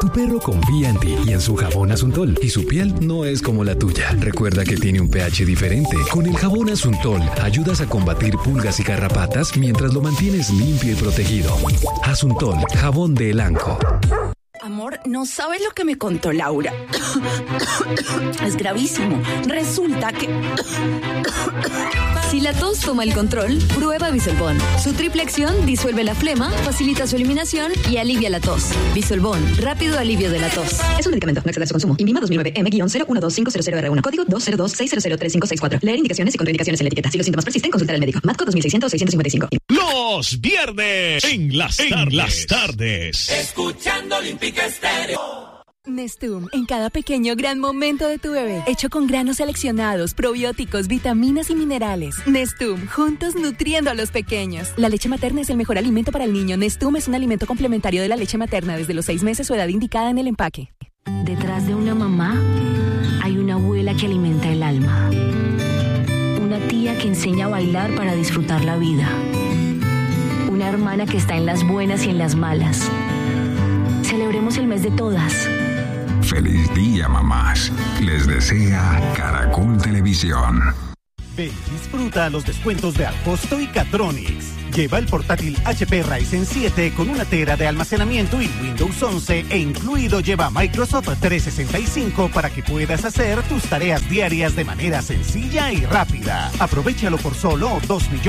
Tu perro confía en ti y en su jabón Asuntol, y su piel no es como la tuya. Recuerda que tiene un pH diferente. Con el jabón Asuntol ayudas a combatir pulgas y garrapatas mientras lo mantienes limpio y protegido. Asuntol, jabón de Elanco. Amor, no sabes lo que me contó Laura. Es gravísimo. Resulta que... Si la tos toma el control, prueba Bisolbón. Su triple acción disuelve la flema, facilita su eliminación y alivia la tos. Bisolbón, rápido alivio de la tos. Es un medicamento, no exceder su consumo. INVIMA 2009 M-012500R1, código 202600354. Leer indicaciones y contraindicaciones en la etiqueta. Si los síntomas persisten, consultar al médico. Matco 2600-655. Los viernes en las tardes. Escuchando Olímpica Estéreo. Nestum, en cada pequeño gran momento de tu bebé, hecho con granos seleccionados, probióticos, vitaminas y minerales. Nestum, juntos nutriendo a los pequeños. La leche materna es el mejor alimento para el niño. Nestum es un alimento complementario de la leche materna desde los 6 meses o edad indicada en el empaque. Detrás de una mamá hay una abuela que alimenta el alma. Una tía que enseña a bailar para disfrutar la vida. Una hermana que está en las buenas y en las malas. Celebremos el mes de todas. Feliz día, mamás. Les desea Caracol Televisión. Ven, disfruta los descuentos de Alcosto y Catronics. Lleva el portátil HP Ryzen 7 con 1 tera de almacenamiento y Windows 11 e incluido lleva Microsoft 365 para que puedas hacer tus tareas diarias de manera sencilla y rápida. Aprovéchalo por solo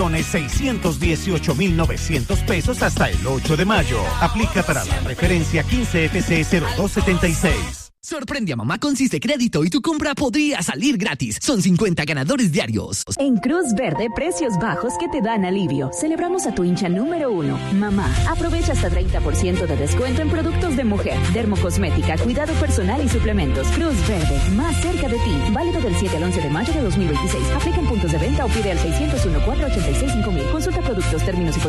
2.618.900 pesos hasta el 8 de mayo. Aplica para la referencia 15FC0276. Sorprende a mamá con Cise Crédito y tu compra podría salir gratis. Son 50 ganadores diarios. En Cruz Verde, precios bajos que te dan alivio. Celebramos a tu hincha número 1, mamá. Aprovecha hasta 30% de descuento en productos de mujer, dermocosmética, cuidado personal y suplementos. Cruz Verde, más cerca de ti. Válido del 7 al 11 de mayo de 2026. Aplica en puntos de venta o pide al 601-486-5000. Consulta productos, términos y